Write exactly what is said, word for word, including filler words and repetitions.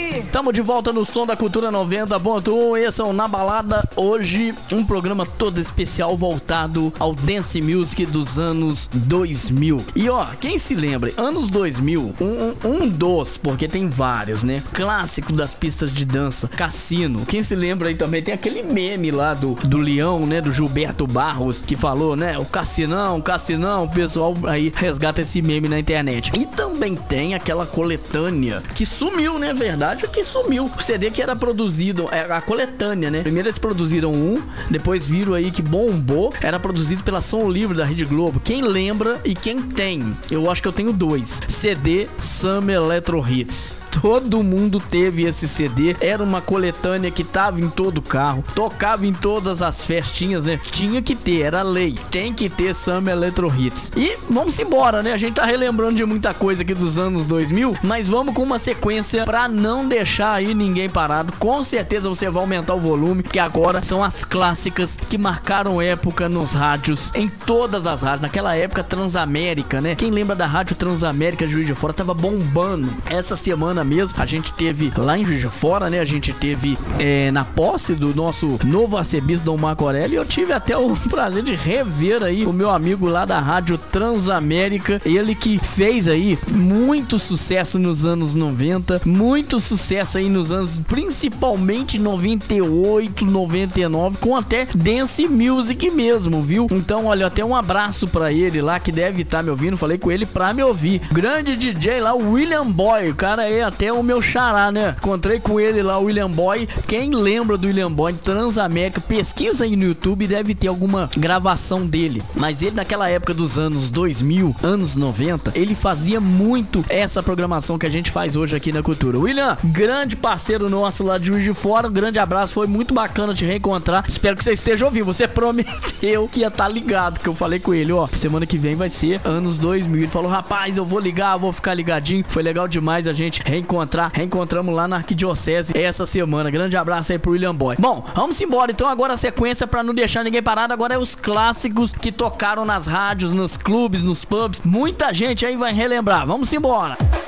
aí? Tamo de volta no Som da Cultura noventa ponto um. Esse é o Na Balada. Hoje, um programa todo especial voltado ao dance music dos anos dois mil. E ó, quem se lembra, anos dois mil, um, um dos, porque tem vários, né? Clássico das pistas de dança, Cassino. Quem se lembra aí também, tem aquele meme lá do, do Leão, né? Do Gilberto Barros, que falou, né? O Cassinão, Cassinão. O pessoal aí resgata esse meme na internet. E também tem aquela coletânea que sumiu, né? Verdade é que sumiu. O C D que era produzido, é a coletânea, né? Primeiro eles produziram um, depois viram aí que bombou. Era produzido pela Som Livre da Rede Globo. Quem lembra e quem tem? Eu acho que eu tenho dois. C D Summer Electro Hits. Todo mundo teve esse C D. Era uma coletânea que tava em todo carro, tocava em todas as festinhas, né? Tinha que ter, era lei. Tem que ter Summer Electro Hits. E vamos embora, né? A gente tá relembrando de muita coisa aqui dos anos dois mil, mas vamos com uma sequência pra não deixar aí ninguém parado. Com certeza você vai aumentar o volume, que agora são as clássicas que marcaram época nos rádios, em todas as rádios. Naquela época, Transamérica, né? Quem lembra da rádio Transamérica de Juiz de Fora? Tava bombando. Essa semana mesmo, a gente teve lá em Juiz de Fora, né? A gente teve é, na posse do nosso novo arcebispo Dom Marco Aurélio, e eu tive até o prazer de rever aí o meu amigo lá da rádio Transamérica, ele que fez aí muito sucesso nos anos noventa, muito sucesso aí nos anos, principalmente noventa e oito, noventa e nove, com até dance music mesmo, viu? Então, olha, até um abraço pra ele lá, que deve estar me ouvindo, falei com ele pra me ouvir. Grande D J lá, o William Boy, o cara é até o meu xará, né? Encontrei com ele lá, o William Boy. Quem lembra do William Boy, Transamérica, pesquisa aí no YouTube, deve ter alguma gravação dele. Mas ele naquela época dos anos dois mil, anos noventa, ele fazia muito essa programação que a gente faz hoje aqui na Cultura. William, grande parceiro nosso lá de Juiz de Fora, um grande abraço, foi muito bacana te reencontrar. Espero que você esteja ouvindo. Você prometeu que ia estar ligado, que eu falei com ele, ó, semana que vem vai ser anos dois mil. Ele falou, rapaz, eu vou ligar, vou ficar ligadinho. Foi legal demais a gente reencontrar. Reencontramos lá na Arquidiocese essa semana. Grande abraço aí pro William Boy. Bom, vamos embora então. Agora a sequência pra não deixar ninguém parado. Agora é os clássicos que tocaram nas rádios, nos clubes, nos pubs. Muita gente aí vai relembrar. Vamos embora.